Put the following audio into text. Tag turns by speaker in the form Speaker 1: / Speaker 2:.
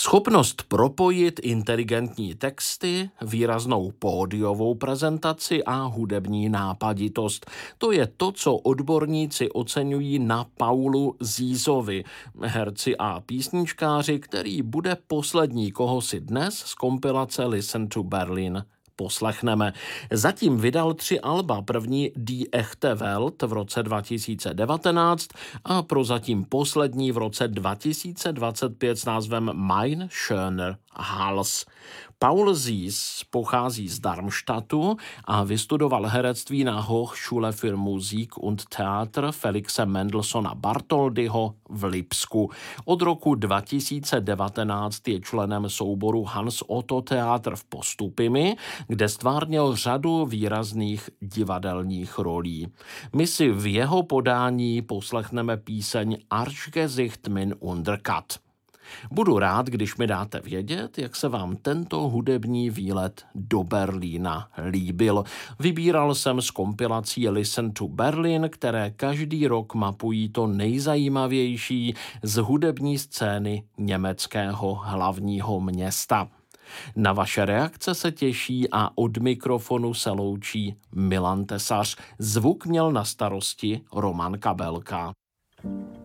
Speaker 1: Schopnost propojit inteligentní texty, výraznou pódiovou prezentaci a hudební nápaditost. To je to, co odborníci oceňují na Paulu Zízovi, herci a písničkáři, který bude poslední, koho si dnes z kompilace Listen to Berlin poslechneme. Zatím vydal 3 alba, první Die echte Welt v roce 2019 a prozatím poslední v roce 2025 s názvem Mein schöner Hals. Paul Zís pochází z Darmstadtu a vystudoval herectví na Hochschule für Musik und Theater Felixe Mendelssohna Bartholdyho v Lipsku. Od roku 2019 je členem souboru Hans Otto Theater v Postupimi, kde stvárnil řadu výrazných divadelních rolí. My si v jeho podání poslechneme píseň Archgesicht min Unterkat. Budu rád, když mi dáte vědět, jak se vám tento hudební výlet do Berlína líbil. Vybíral jsem z kompilací Listen to Berlin, které každý rok mapují to nejzajímavější z hudební scény německého hlavního města. Na vaše reakce se těší a od mikrofonu se loučí Milan Tesař. Zvuk měl na starosti Roman Kabelka.